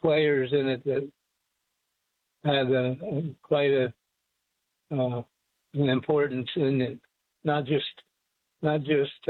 players in it that had quite an importance in it. Not just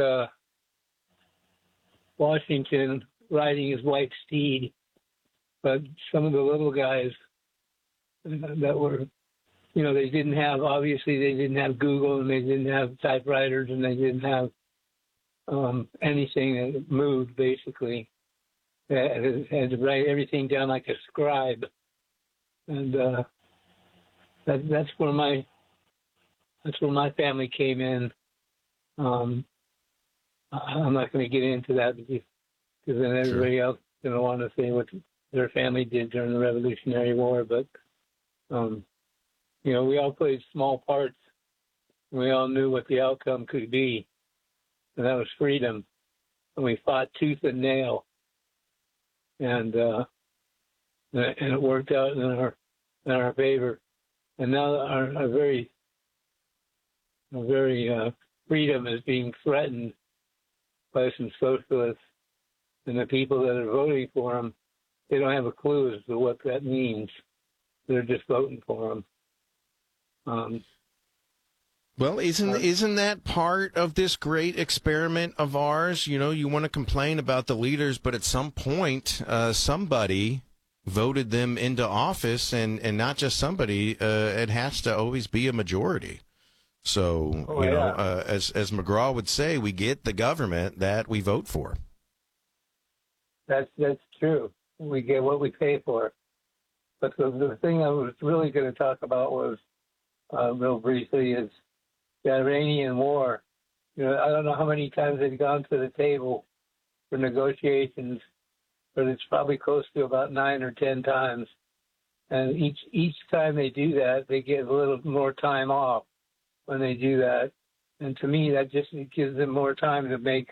Washington riding his white steed, but some of the little guys that were, they didn't have Google, and they didn't have typewriters, and they didn't have anything that moved, basically. They had to write everything down like a scribe. And that's where my family came in. I'm not going to get into that because then everybody else is going to want to say what their family did during the Revolutionary War. But we all played small parts. And we all knew what the outcome could be, and that was freedom. And we fought tooth and nail, and it worked out in our favor. And now our very freedom is being threatened by some socialists, and the people that are voting for them, they don't have a clue as to what that means. They're just voting for them. Well, isn't that part of this great experiment of ours? You want to complain about the leaders, but at some point, somebody voted them into office, and not just somebody. It has to always be a majority. So, as McGraw would say, we get the government that we vote for. That's true. We get what we pay for. But the thing I was really going to talk about was, real briefly, is the Iranian war. I don't know how many times they've gone to the table for negotiations, but it's probably close to about 9 or 10 times. And each time they do that, they get a little more time off when they do that. And to me, that just gives them more time to make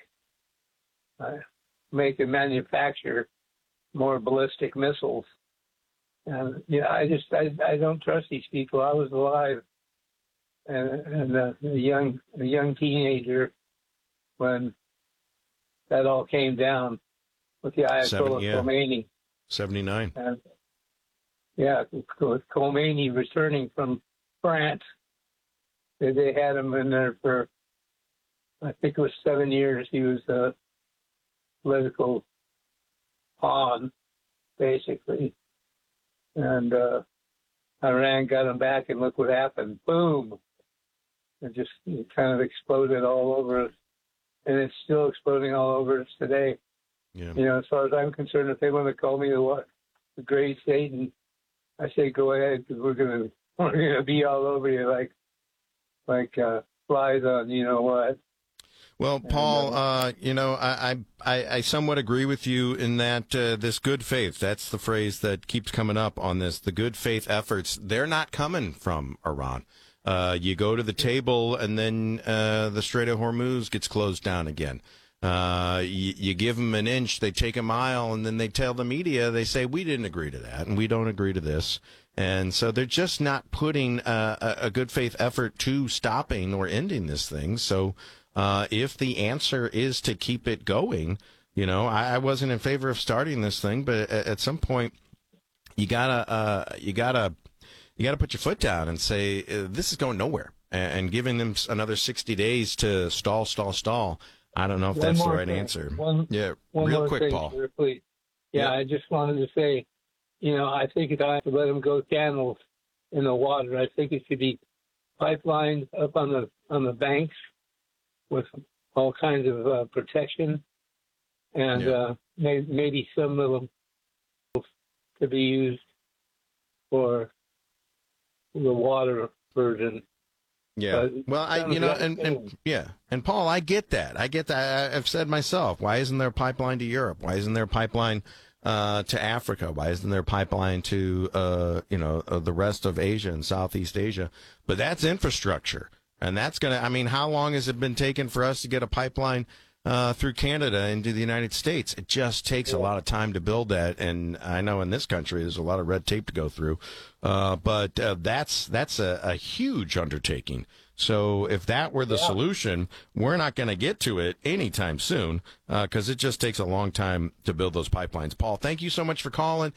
and manufacture more ballistic missiles. And I don't trust these people. I was alive and a young teenager when that all came down with the Ayatollah Khomeini. 79. And, with Khomeini returning from France. They had him in there for, I think it was 7 years. He was a political pawn, basically. And Iran got him back, and look what happened. Boom. It kind of exploded all over us. And it's still exploding all over us today. Yeah. As far as I'm concerned, if they want to call me the great Satan, I say go ahead, because we're gonna be all over you like flies on what. Well, Paul, I somewhat agree with you in that this good faith, that's the phrase that keeps coming up on this, the good faith efforts, they're not coming from Iran. You go to the table, and then the Strait of Hormuz gets closed down again. You give them an inch, they take a mile, and then they tell the media, they say, we didn't agree to that, and we don't agree to this. And so they're just not putting a good faith effort to stopping or ending this thing. So if the answer is to keep it going, I wasn't in favor of starting this thing, but at some point you gotta put your foot down and say this is going nowhere, and giving them another 60 days to stall. I don't know if that's the right answer. One real quick, thing, Paul. Sir, please. Yeah, I just wanted to say, I think it's time to let them go channels in the water. I think it should be pipelines up on the banks with all kinds of protection, and maybe some little to be used for the water version. Yeah. Well, and Paul, I get that. I've said myself, why isn't there a pipeline to Europe? Why isn't there a pipeline to Africa? Why isn't there a pipeline to the rest of Asia and Southeast Asia? But that's infrastructure, and that's how long has it been taken for us to get a pipeline through Canada into the United States? It just takes a lot of time to build that, and I know in this country there's a lot of red tape to go through. But that's a huge undertaking. So if that were the solution, we're not going to get to it anytime soon because it just takes a long time to build those pipelines. Paul, thank you so much for calling.